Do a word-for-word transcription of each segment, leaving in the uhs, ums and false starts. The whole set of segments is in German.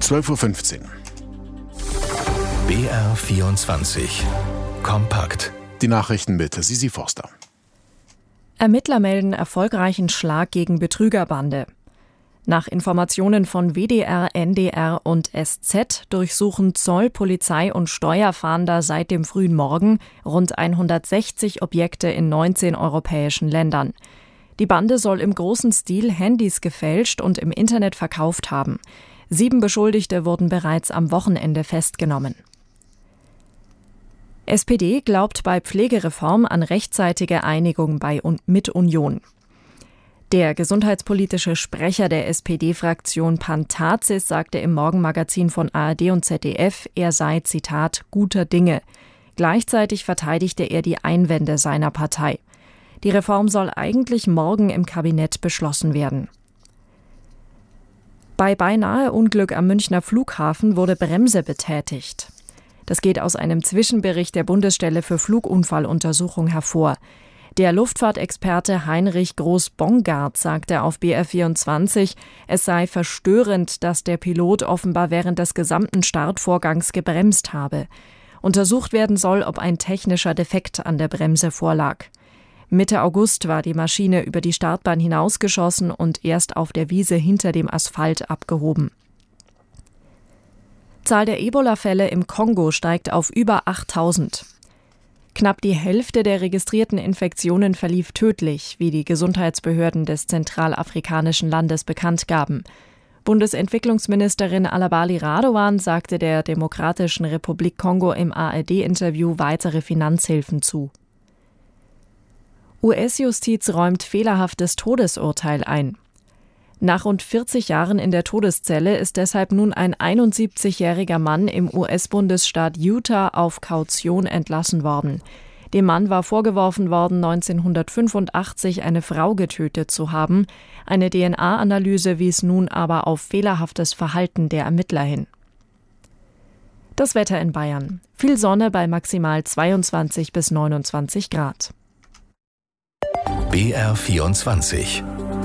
zwölf Uhr fünfzehn. B R vierundzwanzig. Kompakt. Die Nachrichten mit Sisi Forster. Ermittler melden erfolgreichen Schlag gegen Betrügerbande. Nach Informationen von W D R, N D R und S Z durchsuchen Zoll, Polizei und Steuerfahnder seit dem frühen Morgen rund hundertsechzig Objekte in neunzehn europäischen Ländern. Die Bande soll im großen Stil Handys gefälscht und im Internet verkauft haben. Sieben Beschuldigte wurden bereits am Wochenende festgenommen. S P D glaubt bei Pflegereform an rechtzeitige Einigung bei und mit Union. Der gesundheitspolitische Sprecher der S P D-Fraktion Pantazis sagte im Morgenmagazin von A R D und Z D F, er sei, Zitat, guter Dinge. Gleichzeitig verteidigte er die Einwände seiner Partei. Die Reform soll eigentlich morgen im Kabinett beschlossen werden. Bei beinahe Unglück am Münchner Flughafen wurde Bremse betätigt. Das geht aus einem Zwischenbericht der Bundesstelle für Flugunfalluntersuchung hervor. Der Luftfahrtexperte Heinrich Groß-Bongard sagte auf B R vierundzwanzig, es sei verstörend, dass der Pilot offenbar während des gesamten Startvorgangs gebremst habe. Untersucht werden soll, ob ein technischer Defekt an der Bremse vorlag. Mitte August war die Maschine über die Startbahn hinausgeschossen und erst auf der Wiese hinter dem Asphalt abgehoben. Zahl der Ebola-Fälle im Kongo steigt auf über achttausend. Knapp die Hälfte der registrierten Infektionen verlief tödlich, wie die Gesundheitsbehörden des zentralafrikanischen Landes bekannt gaben. Bundesentwicklungsministerin Alabali Radovan sagte der Demokratischen Republik Kongo im A R D-Interview weitere Finanzhilfen zu. U S-Justiz räumt fehlerhaftes Todesurteil ein. Nach rund vierzig Jahren in der Todeszelle ist deshalb nun ein einundsiebzigjähriger Mann im U S-Bundesstaat Utah auf Kaution entlassen worden. Dem Mann war vorgeworfen worden, neunzehnhundertfünfundachtzig eine Frau getötet zu haben. Eine D N A-Analyse wies nun aber auf fehlerhaftes Verhalten der Ermittler hin. Das Wetter in Bayern. Viel Sonne bei maximal zweiundzwanzig bis neunundzwanzig Grad. B R vierundzwanzig.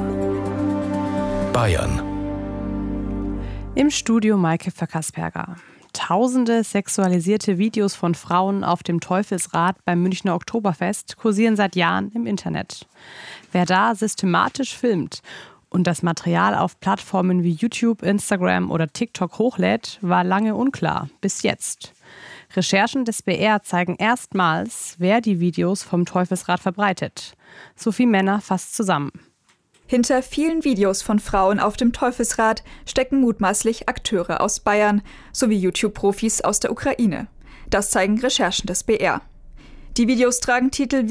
Bayern. Im Studio Maike Vöckersberger. Tausende sexualisierte Videos von Frauen auf dem Teufelsrad beim Münchner Oktoberfest kursieren seit Jahren im Internet. Wer da systematisch filmt und das Material auf Plattformen wie YouTube, Instagram oder TikTok hochlädt, war lange unklar, bis jetzt. Recherchen des B R zeigen erstmals, wer die Videos vom Teufelsrad verbreitet. Sophie Männer fasst zusammen. Hinter vielen Videos von Frauen auf dem Teufelsrad stecken mutmaßlich Akteure aus Bayern sowie YouTube-Profis aus der Ukraine. Das zeigen Recherchen des B R. Die Videos tragen Titel wie